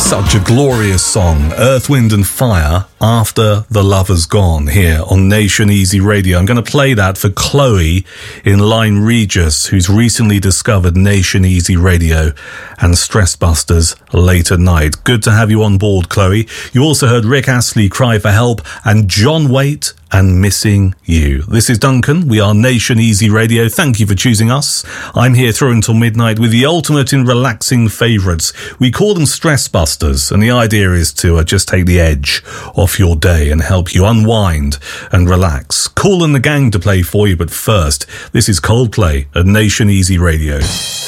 Such a glorious song, Earth, Wind and Fire, After the Lover's Gone, here on Nation Easy Radio. I'm going to play that for Chloe in Lyme Regis, who's recently discovered Nation Easy Radio and Stress Busters late at night. Good to have you on board, Chloe. You also heard Rick Astley, Cry for Help, and John Waite and Missing You. This is Duncan. We are Nation Easy Radio. Thank you for choosing us. I'm here through until midnight with the ultimate in relaxing favourites. We call them Stress Busters, and the idea is to just take the edge off your day and help you unwind and relax. Call in the gang to play for you, but first, this is Coldplay at Nation Easy Radio.